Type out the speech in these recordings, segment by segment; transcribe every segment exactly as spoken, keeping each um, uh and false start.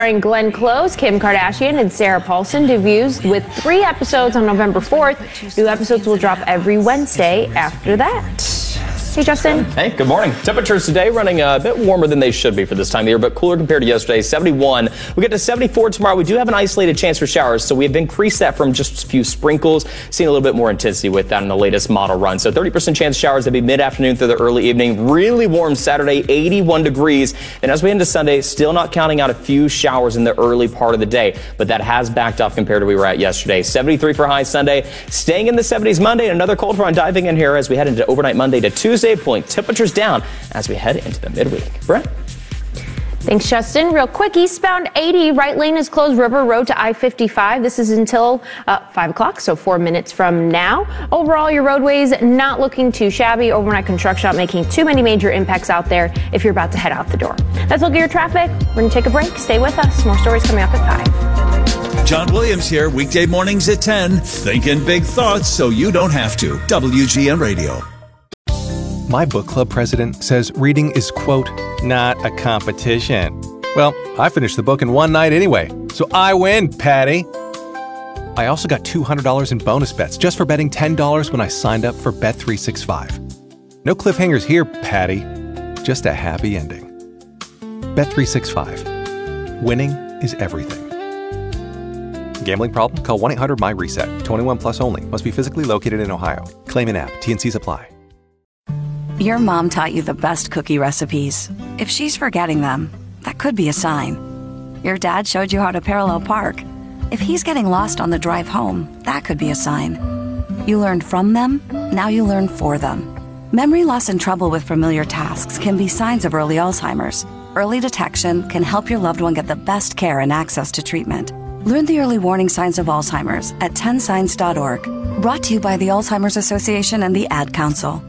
Starring Glenn Close, Kim Kardashian, and Sarah Paulson debuts with three episodes on November fourth. New episodes will drop every Wednesday after that. Hey, Justin. Hey, good morning. Temperatures today running a bit warmer than they should be for this time of year, but cooler compared to yesterday. seventy-one. We get to seventy-four tomorrow. We do have an isolated chance for showers, so we have increased that from just a few sprinkles, seeing a little bit more intensity with that in the latest model run. So thirty percent chance of showers. That'll be mid-afternoon through the early evening. Really warm Saturday, eighty-one degrees. And as we head into Sunday, still not counting out a few showers in the early part of the day, but that has backed off compared to where we were at yesterday. seventy-three for high Sunday, staying in the seventies Monday, and another cold front diving in here as we head into overnight Monday to Tuesday. Point temperatures down as we head into the midweek. Brett? Thanks, Justin. Real quick, eastbound eighty, right lane is closed, River Road to I fifty-five. This is until uh, five o'clock, so four minutes from now. Overall, your roadways not looking too shabby. Overnight construction not making too many major impacts out there if you're about to head out the door. That's a look at your traffic. We're going to take a break. Stay with us. More stories coming up at five. John Williams here, weekday mornings at ten. Thinking big thoughts so you don't have to. W G N Radio. My book club president says reading is, quote, not a competition. Well, I finished the book in one night anyway, so I win, Patty. I also got two hundred dollars in bonus bets just for betting ten dollars when I signed up for Bet three sixty-five. No cliffhangers here, Patty. Just a happy ending. Bet three sixty-five. Winning is everything. Gambling problem? Call one eight hundred M Y reset. twenty-one plus only. Must be physically located in Ohio. Claim in app. T and Cs apply. Your mom taught you the best cookie recipes. If she's forgetting them, that could be a sign. Your dad showed you how to parallel park. If he's getting lost on the drive home, that could be a sign. You learned from them, now you learn for them. Memory loss and trouble with familiar tasks can be signs of early Alzheimer's. Early detection can help your loved one get the best care and access to treatment. Learn the early warning signs of Alzheimer's at ten signs dot org. Brought to you by the Alzheimer's Association and the Ad Council.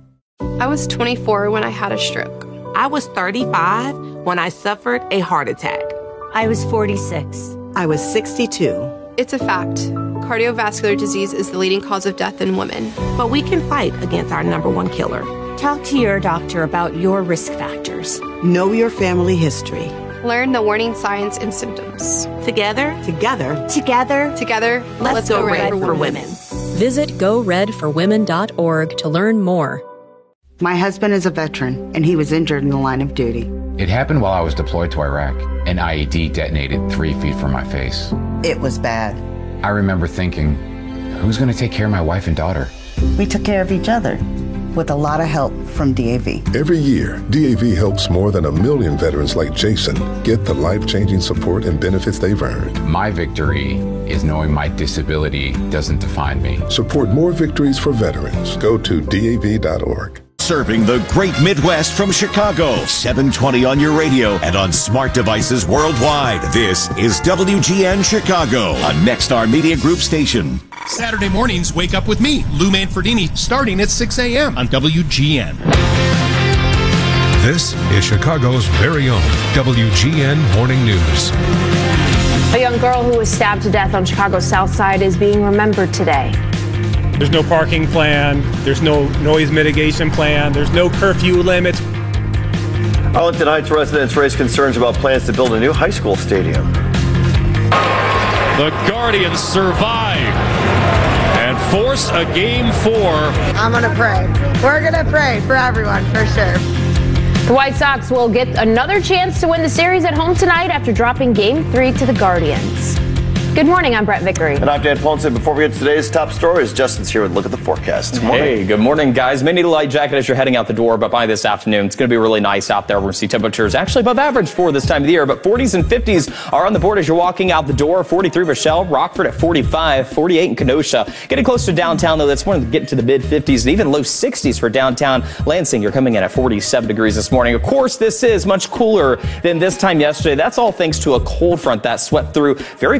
I was twenty-four when I had a stroke. I was thirty-five when I suffered a heart attack. I was forty-six. I was sixty-two. It's a fact. Cardiovascular disease is the leading cause of death in women. But we can fight against our number one killer. Talk to your doctor about your risk factors. Know your family history. Learn the warning signs and symptoms. Together, together, together, together, let's, let's go, go red, red for, for women. women. Visit go red for women dot org to learn more. My husband is a veteran, and he was injured in the line of duty. It happened while I was deployed to Iraq. An I E D detonated three feet from my face. It was bad. I remember thinking, who's going to take care of my wife and daughter? We took care of each other, with a lot of help from D A V. Every year, D A V helps more than a million veterans like Jason get the life-changing support and benefits they've earned. My victory is knowing my disability doesn't define me. Support more victories for veterans. Go to D A V dot org. Serving the great Midwest from Chicago, seven twenty on your radio and on smart devices worldwide. This is W G N Chicago, a Nexstar Media Group station. Saturday mornings, wake up with me, Lou Manfredini, starting at six a.m. on W G N. This is Chicago's very own W G N Morning News. A young girl who was stabbed to death on Chicago's South Side is being remembered today. There's no parking plan. There's no noise mitigation plan. There's no curfew limits. Arlington Heights residents raised concerns about plans to build a new high school stadium. The Guardians survive and force a game four. I'm going to pray. We're going to pray for everyone, for sure. The White Sox will get another chance to win the series at home tonight after dropping game three to the Guardians. Good morning, I'm Brett Vickery. And I'm Dan Ponson. Before we get to today's top stories, Justin's here with a look at the forecast. Good morning. Hey, good morning, guys. May need a light jacket as you're heading out the door, but by this afternoon, it's going to be really nice out there. We're going to see temperatures actually above average for this time of the year, but forties and fifties are on the board as you're walking out the door. forty-three Rochelle, Rockford at forty-five, forty-eight in Kenosha. Getting close to downtown, though, that's one to get to the mid fifties and even low sixties for downtown Lansing. You're coming in at forty-seven degrees this morning. Of course, this is much cooler than this time yesterday. That's all thanks to a cold front that swept through very quietly.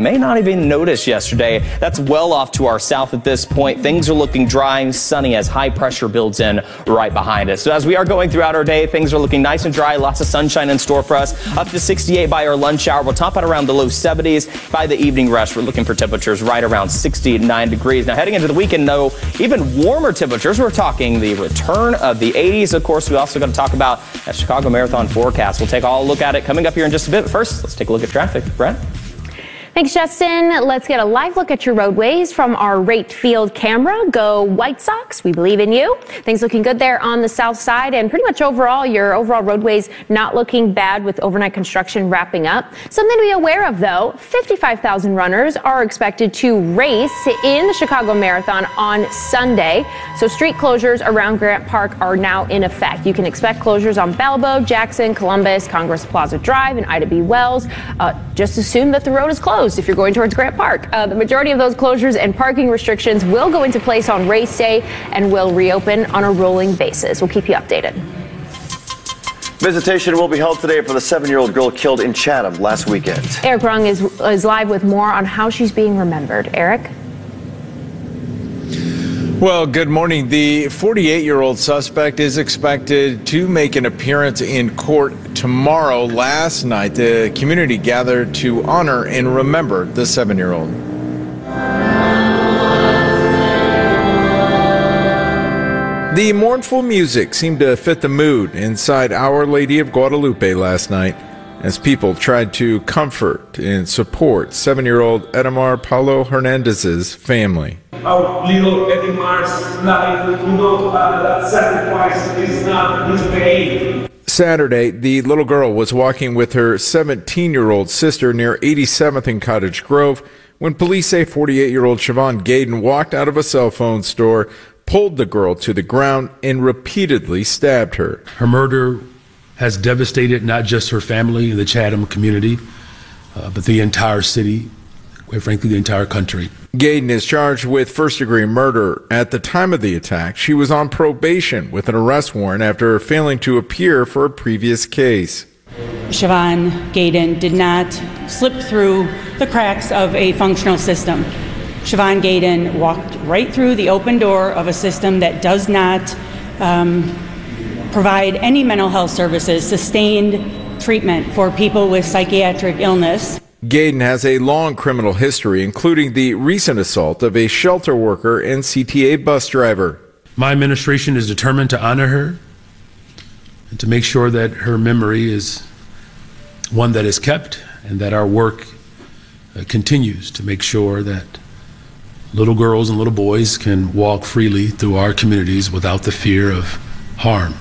You may not even notice yesterday. That's well off to our south at this point. Things are looking dry and sunny as high pressure builds in right behind us. So as we are going throughout our day, things are looking nice and dry. Lots of sunshine in store for us. Up to sixty-eight by our lunch hour. We'll top out around the low seventies. By the evening rush, we're looking for temperatures right around sixty-nine degrees. Now heading into the weekend, though, even warmer temperatures. We're talking the return of the eighties. Of course, we also got to talk about that Chicago Marathon forecast. We'll take a look at it coming up here in just a bit. But first, let's take a look at traffic. Brent? Thanks, Justin. Let's get a live look at your roadways from our Rate Field camera. Go White Sox. We believe in you. Things looking good there on the south side, and pretty much overall, your overall roadways not looking bad with overnight construction wrapping up. Something to be aware of, though, fifty-five thousand runners are expected to race in the Chicago Marathon on Sunday. So street closures around Grant Park are now in effect. You can expect closures on Balboa, Jackson, Columbus, Congress Plaza Drive, and Ida B. Wells. Uh, just assume that the road is closed if you're going towards Grant Park. Uh, the majority of those closures and parking restrictions will go into place on race day and will reopen on a rolling basis. We'll keep you updated. Visitation will be held today for the seven-year-old girl killed in Chatham last weekend. Eric Rung is, is live with more on how she's being remembered. Eric? Well, good morning. The forty-eight-year-old suspect is expected to make an appearance in court tomorrow. Last night, the community gathered to honor and remember the seven-year-old. The mournful music seemed to fit the mood inside Our Lady of Guadalupe last night as people tried to comfort and support seven-year-old Edamar Paulo Hernandez's family. Our little Edimar's not able to know uh, that sacrifice is not his pain. Saturday, the little girl was walking with her seventeen-year-old sister near eighty-seventh and Cottage Grove when police say forty-eight-year-old Siobhan Gaydon walked out of a cell phone store, pulled the girl to the ground, and repeatedly stabbed her. Her murder has devastated not just her family and the Chatham community, uh, but the entire city, quite frankly, the entire country. Gaydon is charged with first-degree murder. At the time of the attack, she was on probation with an arrest warrant after failing to appear for a previous case. Siobhan Gaydon did not slip through the cracks of a functional system. Siobhan Gaydon walked right through the open door of a system that does not um, provide any mental health services, sustained treatment for people with psychiatric illness. Gaydon has a long criminal history, including the recent assault of a shelter worker and C T A bus driver. My administration is determined to honor her and to make sure that her memory is one that is kept, and that our work uh, continues to make sure that little girls and little boys can walk freely through our communities without the fear of harm.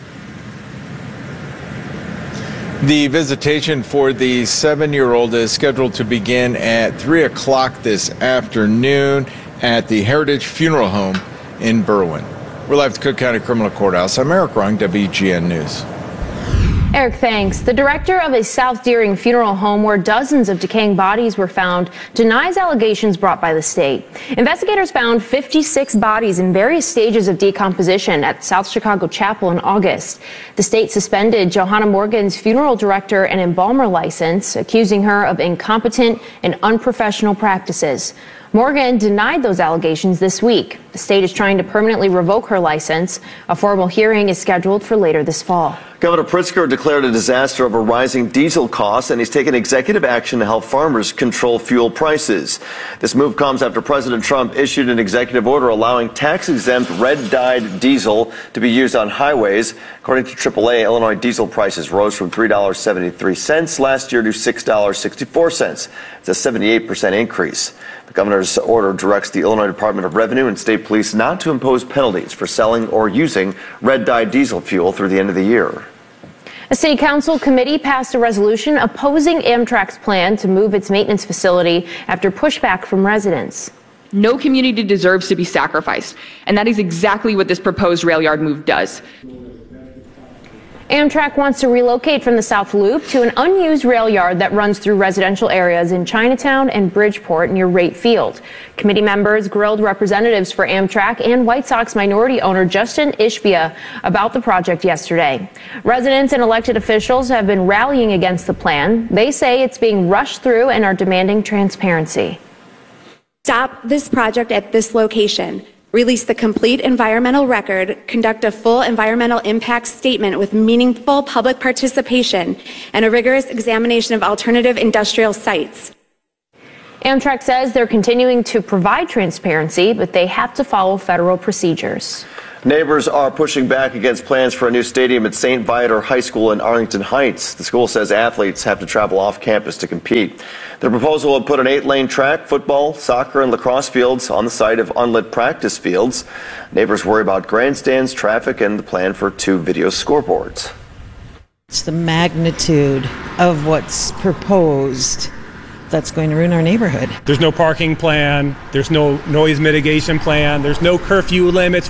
The visitation for the seven-year-old is scheduled to begin at three o'clock this afternoon at the Heritage Funeral Home in Berwyn. We're live at the Cook County Criminal Courthouse. I'm Eric Rung, W G N News. Eric, thanks. The director of a South Deering funeral home where dozens of decaying bodies were found denies allegations brought by the state. Investigators found fifty-six bodies in various stages of decomposition at South Chicago Chapel in August. The state suspended Johanna Morgan's funeral director and embalmer license, accusing her of incompetent and unprofessional practices. Morgan denied those allegations this week. The state is trying to permanently revoke her license. A formal hearing is scheduled for later this fall. Governor Pritzker declared a disaster over rising diesel costs, and he's taken executive action to help farmers control fuel prices. This move comes after President Trump issued an executive order allowing tax-exempt red-dyed diesel to be used on highways. According to triple A, Illinois diesel prices rose from three dollars and seventy-three cents last year to six dollars and sixty-four cents. It's a seventy-eight percent increase. The governor's order directs the Illinois Department of Revenue and state police not to impose penalties for selling or using red-dyed diesel fuel through the end of the year. A city council committee passed a resolution opposing Amtrak's plan to move its maintenance facility after pushback from residents. No community deserves to be sacrificed, and that is exactly what this proposed rail yard move does. Amtrak wants to relocate from the South Loop to an unused rail yard that runs through residential areas in Chinatown and Bridgeport near Rate Field. Committee members grilled representatives for Amtrak and White Sox minority owner Justin Ishbia about the project yesterday. Residents and elected officials have been rallying against the plan. They say it's being rushed through and are demanding transparency. Stop this project at this location. Release the complete environmental record, conduct a full environmental impact statement with meaningful public participation, and a rigorous examination of alternative industrial sites. Amtrak says they're continuing to provide transparency, but they have to follow federal procedures. Neighbors are pushing back against plans for a new stadium at Saint Viator High School in Arlington Heights. The school says athletes have to travel off campus to compete. The proposal would put an eight-lane track, football, soccer, and lacrosse fields on the site of unlit practice fields. Neighbors worry about grandstands, traffic, and the plan for two video scoreboards. It's the magnitude of what's proposed that's going to ruin our neighborhood. There's no parking plan. There's no noise mitigation plan. There's no curfew limits.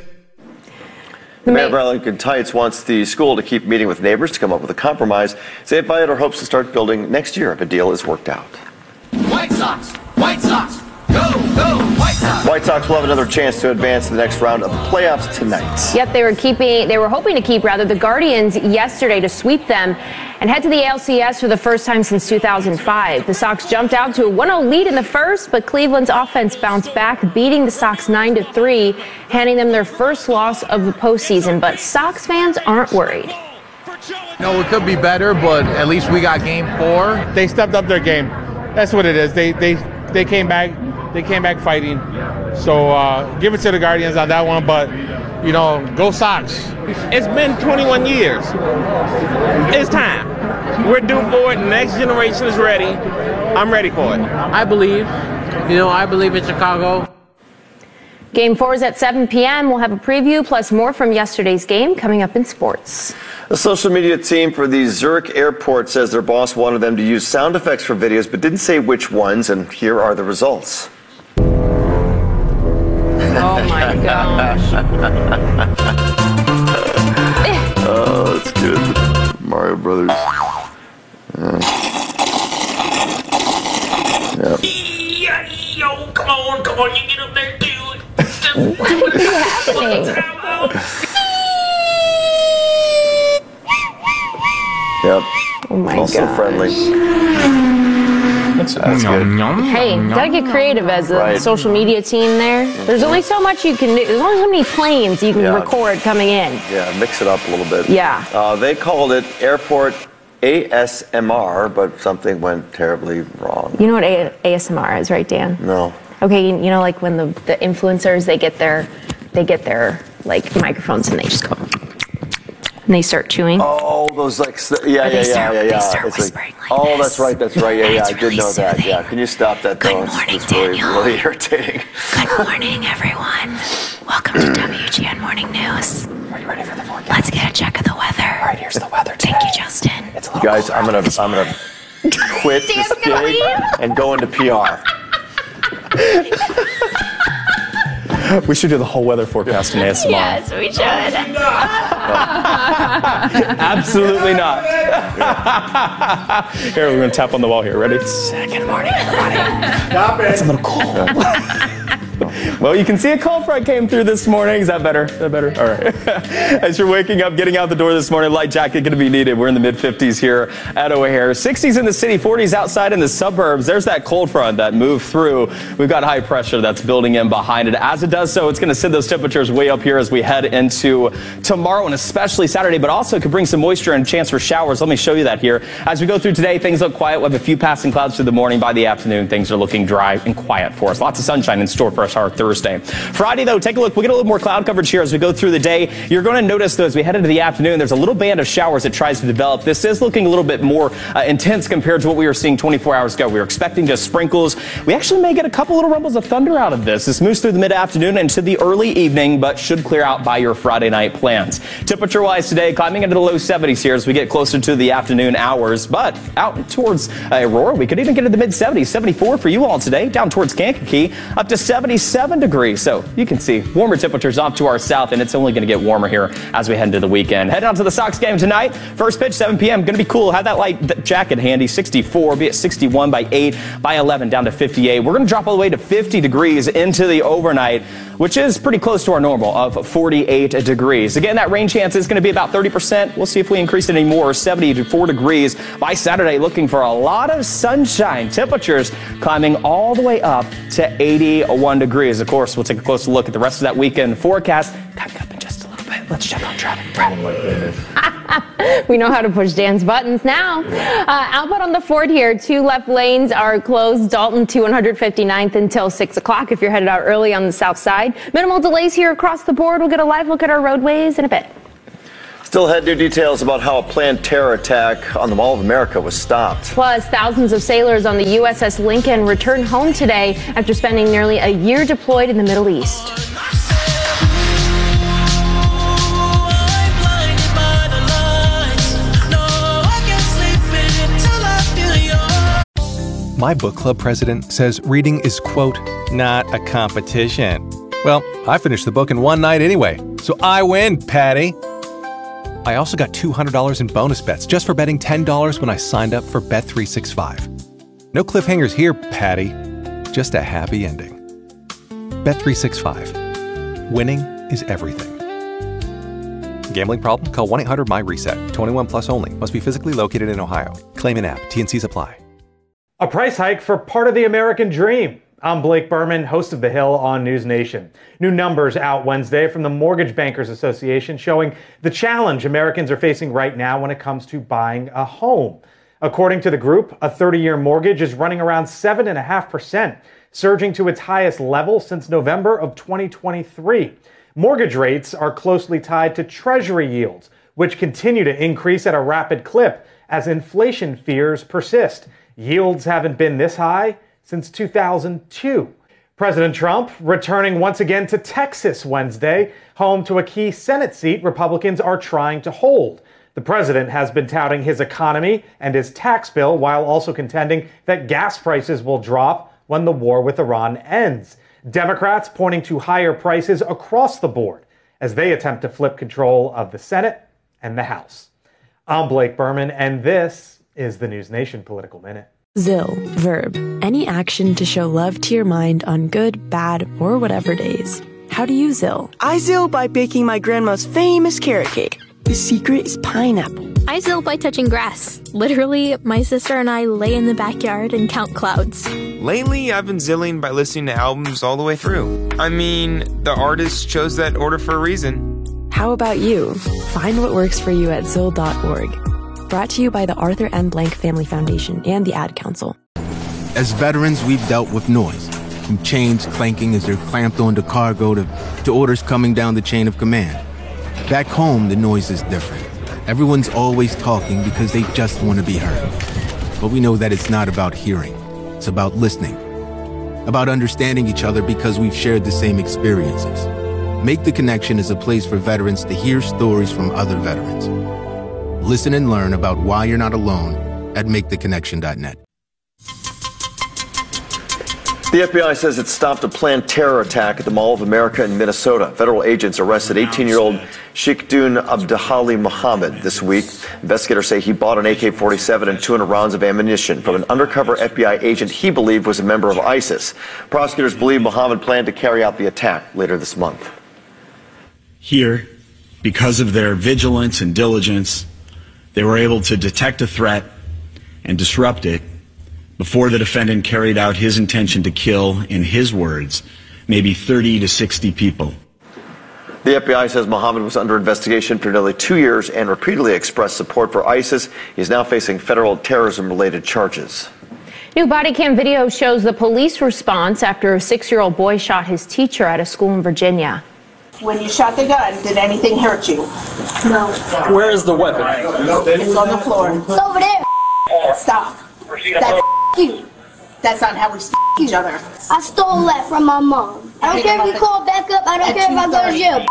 The mayor of Arlington Heights wants the school to keep meeting with neighbors to come up with a compromise. Saint Viator hopes to start building next year if a deal is worked out. White Sox! White Sox! Go, go, White Sox! White Sox will have another chance to advance to the next round of the playoffs tonight. Yep, they were keeping, they were hoping to keep rather the Guardians yesterday to sweep them and head to the A L C S for the first time since two thousand five. The Sox jumped out to a one oh lead in the first, but Cleveland's offense bounced back, beating the Sox nine to three, handing them their first loss of the postseason. But Sox fans aren't worried. No, it could be better, but at least we got game four. They stepped up their game. That's what it is. They they they came back. They came back fighting. So uh, give it to the Guardians on that one. But you know, go Sox. It's been twenty-one years. It's time. We're due for it. The next generation is ready. I'm ready for it. I believe. You know, I believe in Chicago. Game four is at seven p m We'll have a preview plus more from yesterday's game coming up in sports. The social media team for the Zurich airport says their boss wanted them to use sound effects for videos, but didn't say which ones, and here are the results. Oh my gosh. Oh, that's good. Mario Brothers. Uh, yep. Yeah, yo, come on, come on, you get up there, do it. What is happening? Yep. Oh my also gosh. friendly. That's, that's good. Hey, gotta get creative as a right. social media team there. There's only so much you can do. There's only so many planes you can Yeah. record coming in. Yeah, mix it up a little bit. Yeah. Uh, they called it Airport A S M R, but something went terribly wrong. You know what A- ASMR is, right, Dan? No. Okay, you, you know, like when the, the influencers, they get their, they get their, like, microphones and they just go, and they start chewing. Oh, those like, yeah, yeah, Or they yeah, start- yeah, they yeah. start It's like- whispering like oh, this. that's right, that's right. Yeah, And yeah, it's I did really know that. soothing. Yeah, can you stop that though? Good morning, it's really, Daniel. really irritating. Good morning, everyone. Welcome to W G N Morning News. Are you ready for the forecast? Let's get a check of the weather. All right, here's the weather today. Thank you, Justin. It's a little Guys, colder I'm gonna, out this I'm gonna quit this Dan's gonna gig leave? and go into P R. We should do the whole weather forecast in A S M R. Yes, we should. Absolutely not. Here, we're going to tap on the wall here. Ready? Good morning, everybody. Stop it. It's a little cold. Well, you can see a cold front came through this morning. Is that better? Is that better? All right. As you're waking up, getting out the door this morning, light jacket going to be needed. We're in the mid fifties here at O'Hare. sixties in the city, forties outside in the suburbs. There's that cold front that moved through. We've got high pressure that's building in behind it. As it does so, it's going to send those temperatures way up here as we head into tomorrow and especially Saturday, but also could bring some moisture and a chance for showers. Let me show you that here. As we go through today, things look quiet. We have a few passing clouds through the morning. By the afternoon, things are looking dry and quiet for us. Lots of sunshine in store for us our Thursday. Friday, though, take a look. We'll get a little more cloud coverage here as we go through the day. You're going to notice, though, as we head into the afternoon, there's a little band of showers that tries to develop. This is looking a little bit more uh, intense compared to what we were seeing twenty-four hours ago. We were expecting just sprinkles. We actually may get a couple little rumbles of thunder out of this. This moves through the mid-afternoon into the early evening, but should clear out by your Friday night plans. Temperature-wise today, climbing into the low seventies here as we get closer to the afternoon hours, but out towards uh, Aurora, we could even get into the mid seventies. seventy-four for you all today, down towards Kankakee, up to seventy-seven. seven degrees. So you can see warmer temperatures off to our south, and it's only going to get warmer here as we head into the weekend. Heading on to the Sox game tonight. First pitch, seven p m Going to be cool. Have that light jacket handy. sixty-four, be at sixty-one by eight, by eleven, down to fifty-eight. We're going to drop all the way to fifty degrees into the overnight, which is pretty close to our normal of forty-eight degrees. Again, that rain chance is going to be about thirty percent. We'll see if we increase it any more. seventy-four degrees by Saturday, looking for a lot of sunshine. Temperatures climbing all the way up to eighty-one degrees. Of course, we'll take a closer look at the rest of that weekend forecast coming up in just a little bit. Let's check on traffic. We know how to push Dan's buttons now. Uh, outbound on the Ford here. Two left lanes are closed. Dalton to one fifty-ninth until six o'clock if you're headed out early on the south side. Minimal delays here across the board. We'll get a live look at our roadways in a bit. Still ahead, new details about how a planned terror attack on the Mall of America was stopped. Plus, thousands of sailors on the U S S Lincoln return home today after spending nearly a year deployed in the Middle East. My book club president says reading is, quote, not a competition. Well, I finished the book in one night anyway, so I win, Patty. I also got two hundred dollars in bonus bets just for betting ten dollars when I signed up for Bet three sixty-five. No cliffhangers here, Patty. Just a happy ending. Bet three sixty-five. Winning is everything. Gambling problem? Call one eight hundred my reset. twenty-one plus only. Must be physically located in Ohio. Claim in app. T N Cs apply. A price hike for part of the American dream. I'm Blake Berman, host of The Hill on News Nation. New numbers out Wednesday from the Mortgage Bankers Association showing the challenge Americans are facing right now when it comes to buying a home. According to the group, a thirty-year mortgage is running around seven point five percent, surging to its highest level since November of twenty twenty-three. Mortgage rates are closely tied to Treasury yields, which continue to increase at a rapid clip as inflation fears persist. Yields haven't been this high since two thousand two. President Trump returning once again to Texas Wednesday, home to a key Senate seat Republicans are trying to hold. The president has been touting his economy and his tax bill while also contending that gas prices will drop when the war with Iran ends. Democrats pointing to higher prices across the board as they attempt to flip control of the Senate and the House. I'm Blake Berman, and this is the News Nation Political Minute. Zill, verb, any action to show love to your mind on good, bad, or whatever days. How do you Zill? I Zill by baking my grandma's famous carrot cake. The secret is pineapple. I Zill by touching grass. Literally, my sister and I lay in the backyard and count clouds. Lately, I've been Zilling by listening to albums all the way through. I mean, the artist chose that order for a reason. How about you? Find what works for you at zill dot org. Brought to you by the Arthur M. Blank Family Foundation and the Ad Council. As veterans, we've dealt with noise, from chains clanking as they're clamped onto cargo to, to orders coming down the chain of command. Back home, the noise is different. Everyone's always talking because they just want to be heard. But we know that it's not about hearing. It's about listening. About understanding each other because we've shared the same experiences. Make the Connection is a place for veterans to hear stories from other veterans. Listen and learn about why you're not alone at make the connection dot net. The F B I says it stopped a planned terror attack at the Mall of America in Minnesota. Federal agents arrested eighteen-year-old Sheikhdun Abdihali Muhammad this week. Investigators say he bought an A K forty-seven and two hundred rounds of ammunition from an undercover F B I agent he believed was a member of ISIS. Prosecutors believe Muhammad planned to carry out the attack later this month. Here, because of their vigilance and diligence, they were able to detect a threat and disrupt it before the defendant carried out his intention to kill, in his words, maybe thirty to sixty people. The F B I says Muhammad was under investigation for nearly two years and repeatedly expressed support for ISIS. He is now facing federal terrorism-related charges. New body cam video shows the police response after a six-year-old boy shot his teacher at a school in Virginia. When you shot the gun, did anything hurt you? No. Where is the weapon? It's on the floor. It's over there. Stop. That's you. That's not how we each other. I stole that from my mom. I don't care if you call back up. I don't care if I go to jail.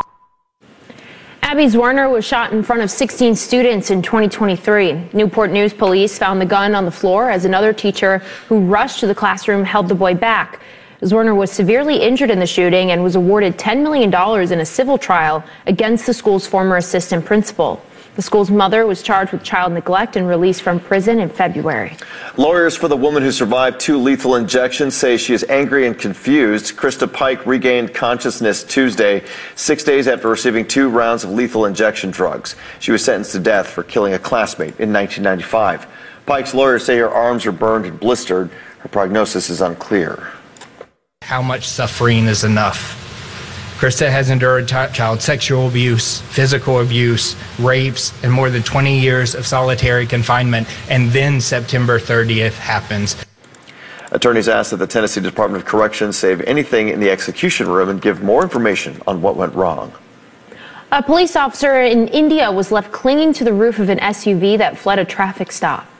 Abby Zwerner was shot in front of sixteen students in twenty twenty-three. Newport News police found the gun on the floor as another teacher who rushed to the classroom held the boy back. Zorner was severely injured in the shooting and was awarded ten million dollars in a civil trial against the school's former assistant principal. The school's mother was charged with child neglect and released from prison in February. Lawyers for the woman who survived two lethal injections say she is angry and confused. Krista Pike regained consciousness Tuesday, six days after receiving two rounds of lethal injection drugs. She was sentenced to death for killing a classmate in nineteen ninety-five. Pike's lawyers say her arms are burned and blistered. Her prognosis is unclear. How much suffering is enough? Krista has endured t- child sexual abuse, physical abuse, rapes, and more than twenty years of solitary confinement, and then September thirtieth happens. Attorneys asked that the Tennessee Department of Corrections save anything in the execution room and give more information on what went wrong. A police officer in India was left clinging to the roof of an S U V that fled a traffic stop.